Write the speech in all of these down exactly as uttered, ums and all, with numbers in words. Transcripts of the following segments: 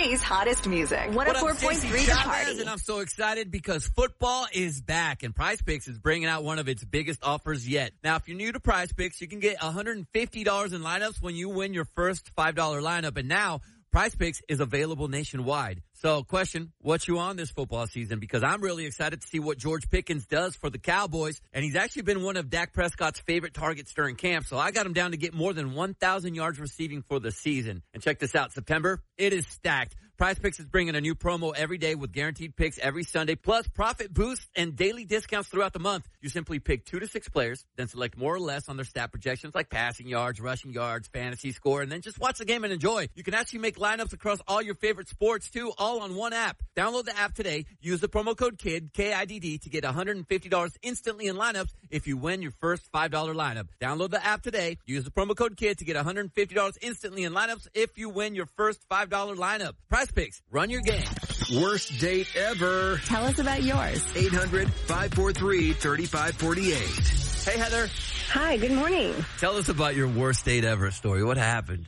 City's hottest music. one oh four point three The Party. And I'm so excited because football is back and Prize Picks is bringing out one of its biggest offers yet. Now, if you're new to Prize Picks, you can get one hundred fifty dollars in lineups when you win your first five dollar lineup. And now, Prize Picks is available nationwide. So, question, what you on this football season? Because I'm really excited to see what George Pickens does for the Cowboys. And he's actually been one of Dak Prescott's favorite targets during camp. So I got him down to get more than one thousand yards receiving for the season. And check this out. September, it is stacked. Prize Picks is bringing a new promo every day with guaranteed picks every Sunday, plus profit boosts and daily discounts throughout the month. You simply pick two to six players, then select more or less on their stat projections like passing yards, rushing yards, fantasy score, and then just watch the game and enjoy. You can actually make lineups across all your favorite sports too, all on one app. Download the app today. Use the promo code KID, K I D D, to get one hundred fifty dollars instantly in lineups if you win your first five dollar lineup. Download the app today. Use the promo code KID to get one hundred fifty dollars instantly in lineups if you win your first five dollar lineup. Prize Picks. Run your game. Worst date ever. Tell us about yours. eight hundred, five four three, three five four eight. Hey, Heather. Hi, good morning. Tell us about your worst date ever story. What happened?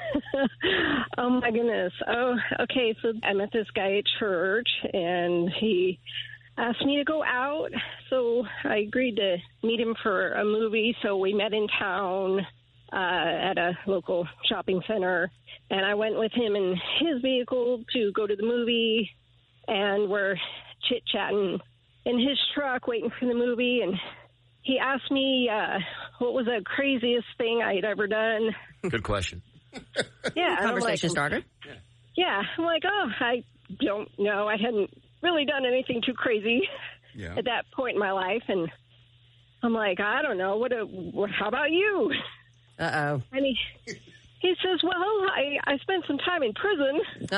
Oh, my goodness. Oh, okay, so I met this guy at church, and he asked me to go out, so I agreed to meet him for a movie, so we met in town uh, at a local shopping center, and I went with him in his vehicle to go to the movie, and we're chit-chatting in his truck waiting for the movie, and he asked me uh, what was the craziest thing I'd ever done. Good question. Yeah, Conversation like, starter. Yeah. Yeah, I'm like, oh, I don't know. I hadn't really done anything too crazy Yeah. at that point in my life, and I'm like, I don't know. What? A, what how about you? Uh-oh. And he, he says, well, I, I spent some time in prison.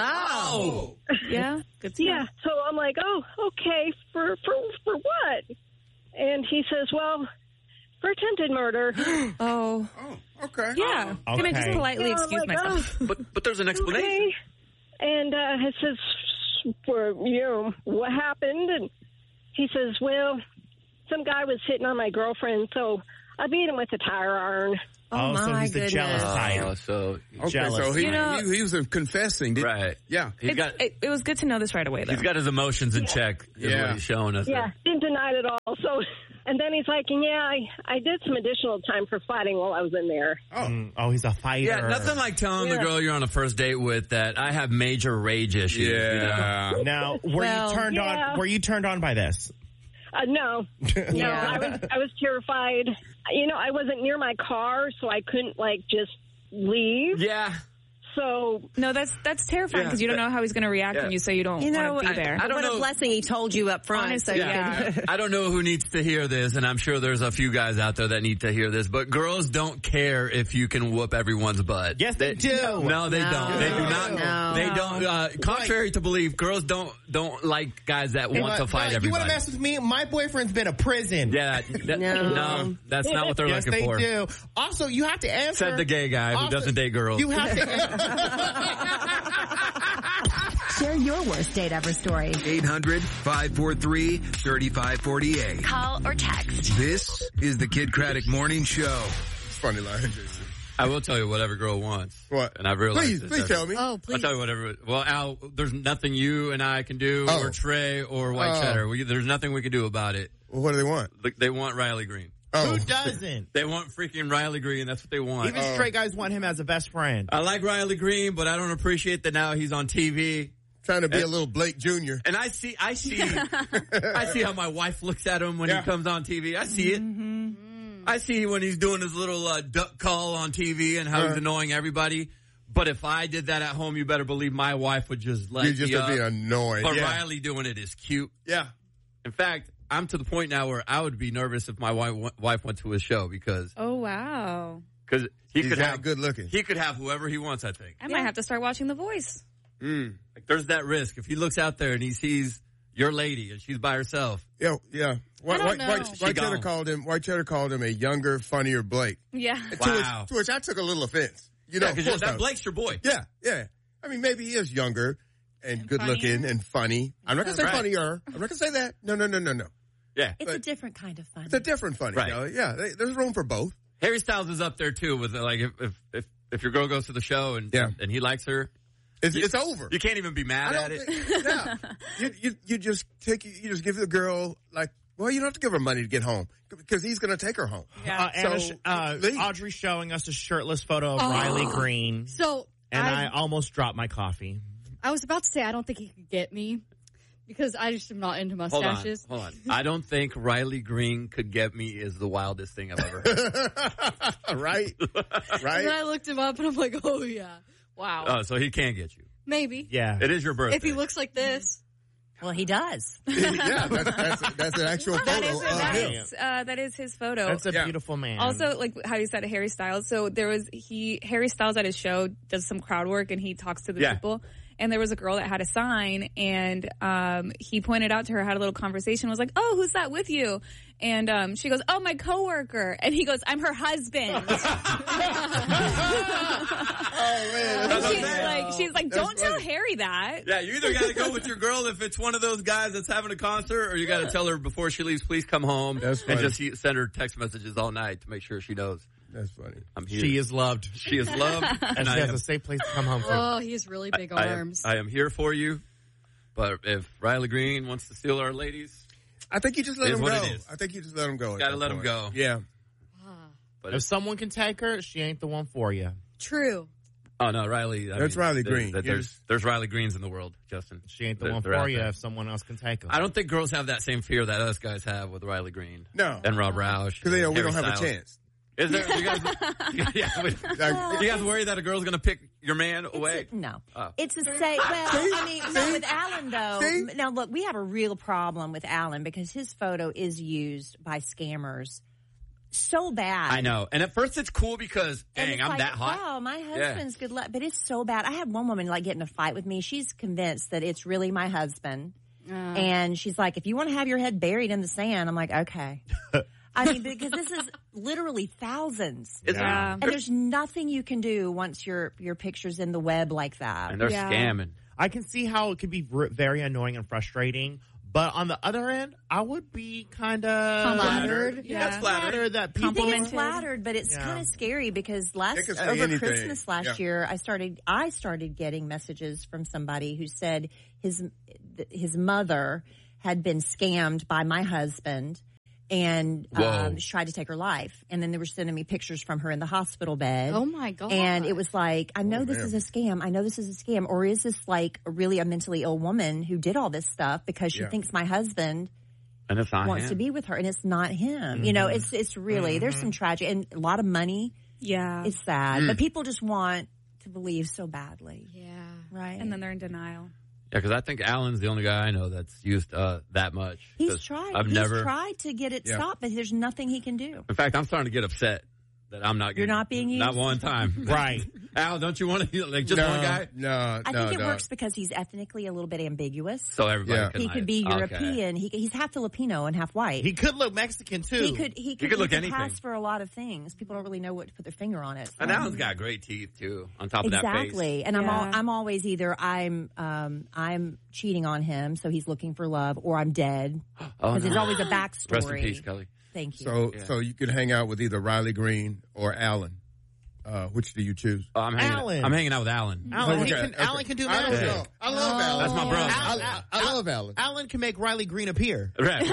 Oh. Yeah. Good to Yeah, know. so I'm like, oh, okay, for for for what? And he says, well, for attempted murder. Oh. Oh, okay. Yeah. Oh, Can I just okay. politely Yeah, I'm excuse like, myself? oh, But but there's an explanation. okay. And uh, it says, for, you know, what happened? And he says, well, some guy was hitting on my girlfriend, so I beat him with a tire iron. Oh, Oh, so my he's the goodness. jealous Oh, type. so Okay, Jealous. so he, You know- he, he was confessing. Did, right. Yeah. He's It's- got it, it was good to know this right away, though. he's got his emotions in check. Is Yeah. what he's showing us. Yeah, didn't deny it at all. So, and then he's like, yeah, I, I did some additional time for fighting while I was in there. Oh, Mm, oh, he's a fighter. Yeah, nothing like telling the Yeah. girl you're on a first date with that I have major rage issues. you know? yeah. Now, were Well, you turned yeah. on? Were you turned on by this? Uh, no, no, Yeah. I was I was terrified. You know, I wasn't near my car, so I couldn't like just leave. Yeah. So No, that's that's terrifying because you don't know how he's going to react Yeah. when you say you don't You know, want to be I- there. I don't what know- a blessing he told you up front. Honestly, so yeah. yeah. I don't know who needs to hear this, and I'm sure there's a few guys out there that need to hear this, but girls don't care if you can whoop everyone's butt. Yes, they do. No, they No. don't. They do not. No. They don't. Uh, contrary to belief, girls don't don't like guys that want But- to fight but You want everybody. to mess with me? My boyfriend's been to prison. Yeah, that, No. no, that's not what they're Yes, looking they for. do. Also, you have to answer. Said the gay guy who Also, doesn't date girls. You have to. Share your worst date ever story. eight hundred, five four three, three five four eight. Call or text. This is the Kid Craddock Morning Show. Funny line, Jason. I will tell you what every girl wants. What? And I've realized Please, this. please tell me. Oh, I'll please. tell you whatever. Well, Al, there's nothing you and I can do, Oh. or Trey, or White Oh. Cheddar. We, there's nothing we can do about it. Well, what do they want? Look, they want Riley Green. Oh. Who doesn't? They want freaking Riley Green. That's what they want. Even straight guys want him as a best friend. I like Riley Green, but I don't appreciate that now he's on T V. Trying to be a little Blake Junior And I see, I see, I see how my wife looks at him when Yeah. he comes on T V. I see it. I see when he's doing his little uh, duck call on T V and how Uh-huh. he's annoying everybody. But if I did that at home, you better believe my wife would just let You just me to be up. annoyed. But yeah. Riley doing it is cute. Yeah. In fact, I'm to the point now where I would be nervous if my wife, wife went to his show because Oh, wow. cause he He's could that have good looking. he could have whoever he wants. I think. I might have to start watching The Voice. Mm. Like there's that risk if he looks out there and he sees your lady and she's by herself. Yeah, yeah. White, don't White, know. White, She White Cheddar gone. called him. White Cheddar called him a younger, funnier Blake. Yeah. To Wow. which, to which I took a little offense. You know, Yeah, of because course I that was. Blake's your boy. Yeah, yeah. I mean, maybe he is younger and, good looking funnier? and funny. I'm not gonna say Right. funnier. I'm not gonna say that. No, no, no, no, no. Yeah. It's But- a different kind of fun. It's a different funny. Right. Kelly. Yeah, they, there's room for both. Harry Styles is up there too with uh, like if if if, if your girl goes to the show and Yeah. and he likes her. It's, it's over. You can't even be mad I at don't it. think- yeah. You, you, you just take, you just give the girl, like, well, you don't have to give her money to get home because he's going to take her home. Uh, Anna, So, uh, leave. Audrey showing us a shirtless photo of Oh. Riley Green. So And I, I, almost dropped my coffee. I was about to say I don't think he could get me because I just am not into Hold on, mustaches. hold on. I don't think Riley Green could get me is the wildest thing I've ever heard. Right? And then Right? I looked him up and I'm like, oh yeah, wow, Oh, so he can get you. maybe Yeah. It is your birthday. if he looks like this. Well, he does. yeah, that's, that's, that's an actual That photo is, of that him. is, uh, that is his photo. That's a Yeah. beautiful man. Also, like how you said, Harry Styles. So there was he Harry Styles at his show does some crowd work and he talks to the Yeah. people. And there was a girl that had a sign, and um, he pointed out to her, had a little conversation, was like, "Oh, who's that with you?" And um, she goes, "Oh, my coworker." And he goes, "I'm her husband." Oh, man. That's she's okay. like, she's like, That's "Don't tell funny. Harry that." Yeah, you either got to go with your girl if it's one of those guys that's having a concert, or you got to tell her before she leaves, please come home. That's and funny. just he- send her text messages all night to make sure she knows That's funny. I'm here. she is loved. She is loved, And and she I has am, a safe place to come home to. Oh, he has really big I am, arms. I am here for you. But if Riley Green wants to steal our ladies, I think you just let It is him what go. it is. I think you just let him go. at Gotta that let him point. go. Yeah. but If if, someone can take her, she ain't the one for you. True. oh no, Riley. I That's mean, Riley there- Green. there- You There's just- there's Riley Greens in the world, Justin. She ain't the They're- one they're out for you there. if someone else can take her. I don't think girls have that same fear that us guys have with Riley Green No. and Rob Roush. Because they know we Harry don't have a Styles. chance. Is there? You guys, yeah, we- Like, you guys worry that a girl's gonna pick your man It's away? a- no. Oh. It's a say. Well, I mean, no, with Alan though. See? Now look, we have a real problem with Alan because his photo is used by scammers so bad. I know. And at first it's cool because, And dang, it's I'm like, that hot. Wow, my husband's good luck, but it's so bad. I had one woman like get in a fight with me. She's convinced that it's really my husband, Uh, and she's like, "If you want to have your head buried in the sand," I'm like, "Okay." I mean, because this is literally thousands, Is there- Yeah. and there's nothing you can do once your your picture's in the web like that. And they're Yeah. scamming. I can see how it could be r- very annoying and frustrating. But on the other end, I would be kind of Flattered. Yeah, Yeah. flattered that You think people. it's flattered, but it's Yeah. kind of scary because last It could say over anything. Christmas last Yeah. year, I started I started getting messages from somebody who said his his mother had been scammed by my husband and Whoa. um, she tried to take her life, and then they were sending me pictures from her in the hospital bed. oh my god. And it was like, I know Oh, this man. is a scam. I know this is a scam. Or is this like really a mentally ill woman who did all this stuff because she Yeah. thinks my husband And it's not wants him. to be with her, and it's not him. You know, it's it's really there's some tragic and a lot of money. Yeah. It's sad, but people just want to believe so badly, yeah. right? And then they're in denial. Yeah, because I think Alan's the only guy I know that's used uh, that much. he's 'Cause tried. I've he's never. tried to get it Yeah. stopped, but there's nothing he can do. In fact, I'm starting to get upset that I'm not. You're Getting, not being used? Not one time. Right. Al, don't you want to like just no, one guy? No, I no, think it no. works because he's ethnically a little bit ambiguous. So everybody Yeah. can. He like- could be okay. European. He, he's half Filipino and half white. He could look Mexican too. He could. He could, could look he anything. pass for a lot of things. People don't really know what to put their finger on it. And So- Alan's got great teeth too. On top of that face. exactly. And I'm all, Yeah. I'm always either I'm um, I'm cheating on him, so he's looking for love, or I'm dead Oh, because there's no. always a backstory. Rest in peace, Kelly. Thank you. So, Yeah. so you could hang out with either Riley Green or Alan. Uh, which do you choose? Oh, I'm hanging. Alan. I'm hanging out with Alan. Alan, he Okay, can, okay. Alan can do I don't magic. know. I love Alan. That's my brother. I, I, I love Alan. Alan can make Riley Green appear. Right.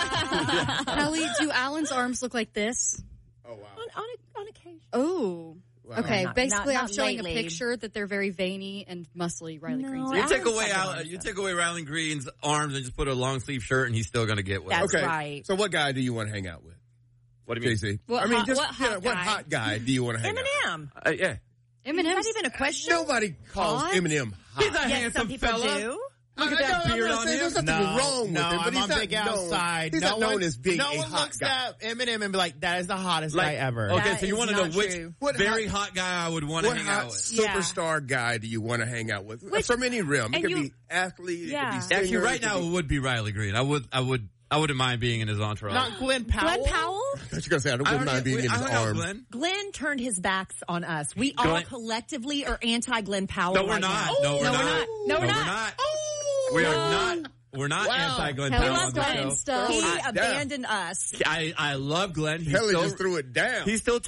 Kelly, do Alan's arms look like this? Oh wow. on, on, a, on occasion. Oh. Wow. Okay, Not- basically, not- I'm not showing lately. a picture that they're very veiny and muscly. Riley No, Green's. I- you Alan's take away like Al, Alan, you so. take away Riley Green's arms and just put a long sleeve shirt, and he's still going to get what. That's Okay. right. So what guy do you want to hang out with? What do you mean? J C. What I mean, hot- just what you know, hot what guy? hot guy do you want to hang out Eminem. Uh, yeah. Eminem's Not even a question. Nobody calls Hot? Eminem hot. He's a Yes, handsome some people fella. do. Look at I- I that know, beard I'm not on saying him. There's nothing wrong no, with him, but I'm he's on not Big known. Outside. He's no not known one, as being no a one hot looks guy. at Eminem and be like, "That is the hottest Like- guy ever." Okay, That so you is want to know not which true. What very hot- hot guy I would want to What hang hot out with? Yeah. superstar guy do you want to hang out with? Which- From any realm. It and could you- be athlete. Yeah. It could be singer. Actually, right it could now be- it would be Riley Green. I would, I would, I wouldn't mind being in his entourage. Not Glenn Powell. Glenn Powell? I thought you were going to say I I wouldn't don't mind being in I his hung out with arms. Glenn. Glenn turned his backs on us. We all Glenn- collectively are anti Glenn Powell. No, we're right not. now. No, we're No, we're not. not. No, we're not. We are not. We're not Wow. anti Glenn Kelly Powell on loves the Glenn show. stuff. He Throw it down. abandoned us. I, I love Glenn. He's Kelly still, just threw it down. he still texts.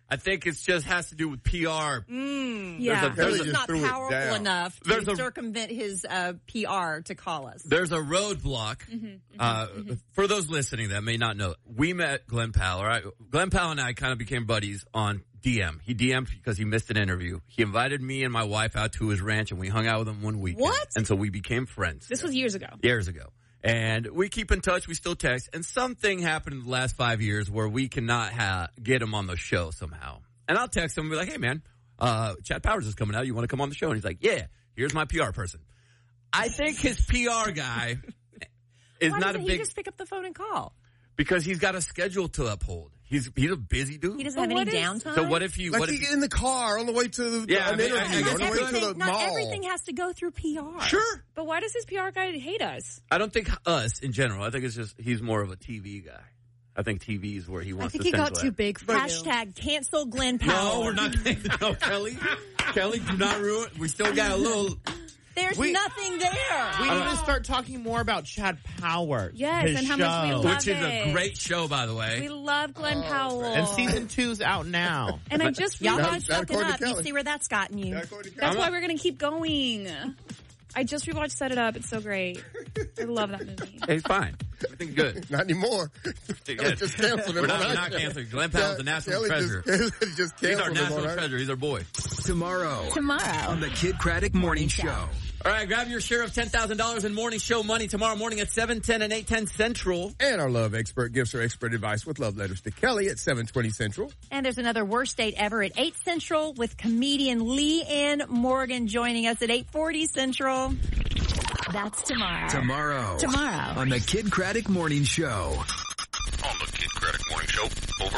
I think it just has to do with P R. Mm, yeah. There's a, there's He's a, not powerful enough to There's a- circumvent his uh, P R to call us. There's a roadblock. Mm-hmm, mm-hmm, uh, mm-hmm. For those listening that may not know, we met Glenn Powell, all right? Glenn Powell and I kind of became buddies on D M. He D M'd because he missed an interview. He invited me and my wife out to his ranch, and we hung out with him one weekend. What? And so we became friends. This was years ago. Years ago. And we keep in touch. We still text. And something happened in the last five years where we cannot ha- get him on the show somehow. And I'll text him and be like, hey, man, uh, Chad Powers is coming out. You want to come on the show? And he's like, yeah, here's my P R person. I think his P R guy is Why not a doesn't big... he just pick up the phone and call? Because he's got a schedule to uphold. He's he's a busy dude. He doesn't have But any what is- downtime? So what if you... Like what he if, in the car on the way to the, Yeah, an I mean, I- interview, I- on the I- way to everything, the not mall. everything has to go through P R. Sure. But why does his P R guy hate us? I don't think us in general. I think it's just he's more of a T V guy. I think T V is where he I wants think to he got central too it. big for you. Hashtag cancel Glenn No, Powell. we're not. No, Kelly. Kelly, do not ruin. We still got a little... There's We- nothing there. We need to start talking more about Chad Powers. Yes, his and how much we show. love Which is a it. great show, by the way. We love Glenn Powell. And season two's out now. And I just Y'all That- keep that fucking according up. to You Kelly. see where that's gotten you. That's why we're going to keep going. I just rewatched Set It Up. It's so great. I love that movie. Hey, fine. Everything's good. Not anymore. Kelly just canceled We're him not, on we're our not show. canceling. Glenn Powell's the national Kelly treasure. Just, just He's our canceled him national on our- treasure. He's our boy. Tomorrow Tomorrow. on the Kid Craddock Morning Show. All right, grab your share of ten thousand dollars in morning show money tomorrow morning at seven ten and eight ten Central. And our love expert gives her expert advice with love letters to Kelly at seven twenty Central. And there's another worst date ever at eight Central with comedian Lee Ann Morgan joining us at eight forty Central. That's tomorrow. Tomorrow. Tomorrow. On the Kid Craddock Morning Show. On the Kid Craddock Morning Show.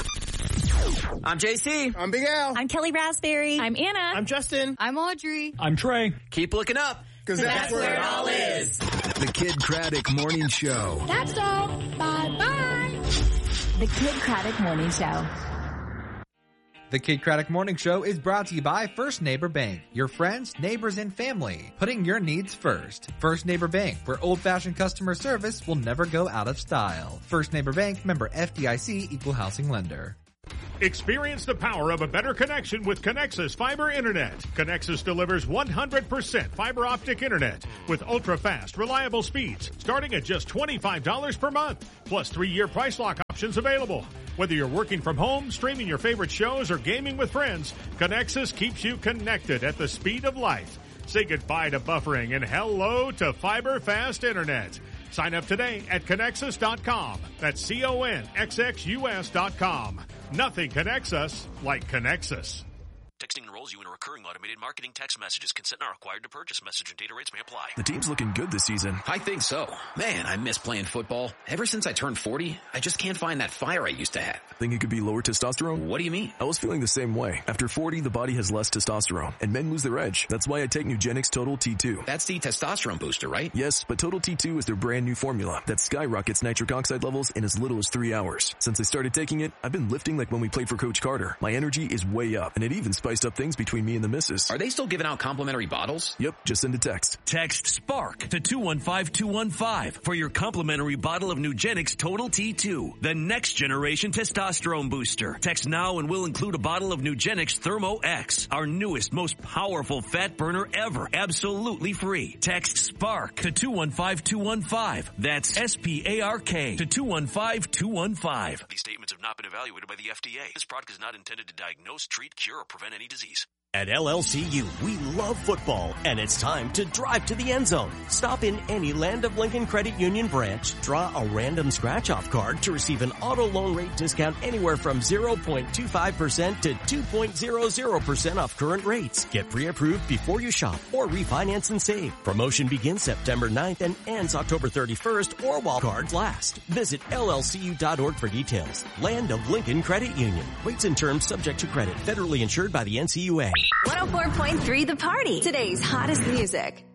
Over. I'm J C. I'm Big Al. I'm Kelly Raspberry. I'm Anna. I'm Justin. I'm Audrey. I'm Trey. Keep looking up. Because that's, where it all is. The Kid Craddock Morning Show. That's all. Bye-bye. The Kid Craddock Morning Show. The Kid Craddock Morning Show is brought to you by First Neighbor Bank. Your friends, neighbors, and family. Putting your needs first. First Neighbor Bank, where old-fashioned customer service will never go out of style. First Neighbor Bank, member F D I C, equal housing lender. Experience the power of a better connection with Connexus Fiber Internet. Connexus delivers one hundred percent fiber optic internet with ultra-fast, reliable speeds starting at just twenty-five dollars per month, plus three-year price lock options available. Whether you're working from home, streaming your favorite shows, or gaming with friends, Connexus keeps you connected at the speed of life. Say goodbye to buffering and hello to fiber fast internet. Sign up today at Connexus dot com. That's C O N X X U S dot com. Nothing connects us like Connexus. Texting enrolls you in a recurring automated marketing text messages. Consent not required to purchase. Message and data rates may apply. The team's looking good this season. I think so. Man, I miss playing football. Ever since I turned forty, I just can't find that fire I used to have. Think it could be lower testosterone? What do you mean? I was feeling the same way. After forty, the body has less testosterone, and men lose their edge. That's why I take Nugenix Total T two. That's the testosterone booster, right? Yes, but Total T two is their brand new formula that skyrockets nitric oxide levels in as little as three hours. Since I started taking it, I've been lifting like when we played for Coach Carter. My energy is way up, and it even spiced up things between me and the missus. Are they still giving out complimentary bottles? Yep, just send a text. Text SPARK to two one five two one five for your complimentary bottle of Nugenix Total T two, the next generation testosterone booster. Text now and we'll include a bottle of Nugenix Thermo X, our newest, most powerful fat burner ever, absolutely free. Text SPARK to two one five two one five. That's S P A R K to two one five two one five. These statements have not been evaluated by the F D A. This product is not intended to diagnose, treat, cure, or prevent any disease. At L L C U, we love football, and it's time to drive to the end zone. Stop in any Land of Lincoln Credit Union branch, draw a random scratch-off card to receive an auto loan rate discount anywhere from zero point two five percent to two point zero zero percent off current rates. Get pre-approved before you shop or refinance and save. Promotion begins September ninth and ends October thirty-first or while cards last. Visit L L C U dot org for details. Land of Lincoln Credit Union. Rates and terms subject to credit. Federally insured by the N C U A. one oh four point three The Party. Today's hottest music.